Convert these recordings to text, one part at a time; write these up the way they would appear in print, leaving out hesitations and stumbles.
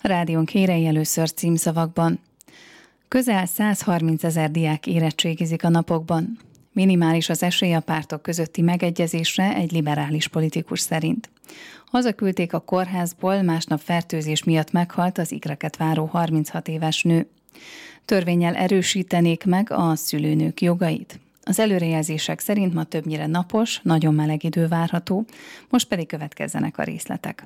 A rádiónk hírei először címszavakban. Közel 130 000 diák érettségizik a napokban. Minimális az esély a pártok közötti megegyezésre egy liberális politikus szerint. Hazaküldték a kórházból, másnap fertőzés miatt meghalt az ikreket váró 36 éves nő. Törvénnyel erősítenék meg a szülőnők jogait. Az előrejelzések szerint ma többnyire napos, nagyon meleg idő várható, most pedig következzenek a részletek.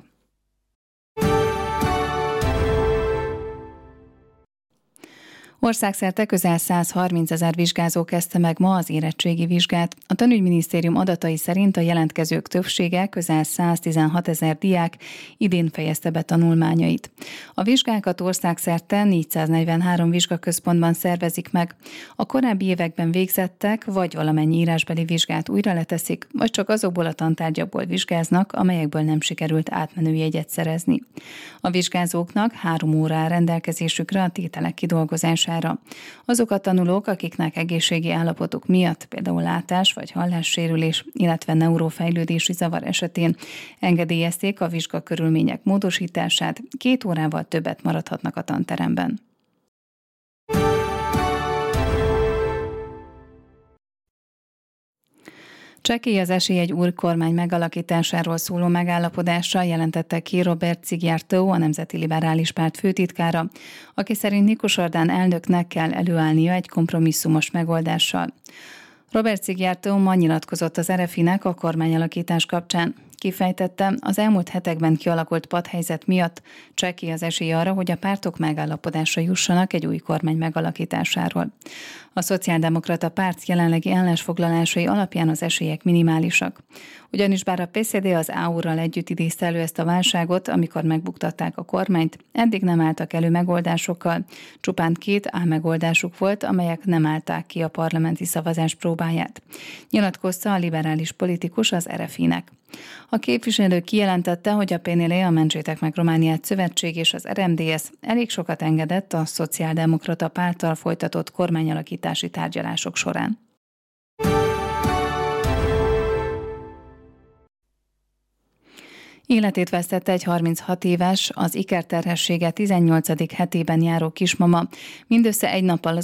Országszerte közel 130 000 vizsgázó kezdte meg ma az érettségi vizsgát. A Tanügyminisztérium adatai szerint a jelentkezők többsége, közel 116 000 diák idén fejezte be tanulmányait. A vizsgákat országszerte 443 vizsgaközpontban szervezik meg. A korábbi években végzettek, vagy valamennyi írásbeli vizsgát újra leteszik, vagy csak azokból a tantárgyakból vizsgáznak, amelyekből nem sikerült átmenőjegyet szerezni. A vizsgázóknak 3 óra áll rendelkezésükre a tételek kidolgozására. Azok a tanulók, akiknek egészségi állapotuk miatt, például látás vagy hallássérülés, illetve neurofejlődési zavar esetén engedélyezték a vizsgakörülmények módosítását, 2 órával többet maradhatnak a tanteremben. Csekély az esély egy új kormány megalakításáról szóló megállapodásra, jelentette ki Robert Szijjártó, a Nemzeti Liberális Párt főtitkára, aki szerint Miklos Orbán elnöknek kell előállnia egy kompromisszumos megoldással. Robert Szijjártó ma nyilatkozott az RFI-nek a kormányalakítás kapcsán. Kifejtette, az elmúlt hetekben kialakult padhelyzet miatt csekély az esély arra, hogy a pártok megállapodásra jussanak egy új kormány megalakításáról. A Szociáldemokrata Párt jelenlegi állásfoglalásai alapján az esélyek minimálisak. Ugyanis bár a PSD az AU-ral együtt idézte elő ezt a válságot, amikor megbuktatták a kormányt, eddig nem álltak elő megoldásokkal, csupán 2 álmegoldásuk volt, amelyek nem állták ki a parlamenti szavazás próbáját. Nyilatkozta a liberális politikus az RFI-nek. A képviselő kijelentette, hogy a PNL, a Mentsétek meg Romániát szövetség és az RMDSZ elég sokat engedett a Szociáldemokrata Párttal folytatott kormányalakítási tárgyalások során. Életét vesztette egy 36 éves, az ikerterhessége 18. hetében járó kismama, mindössze egy nappal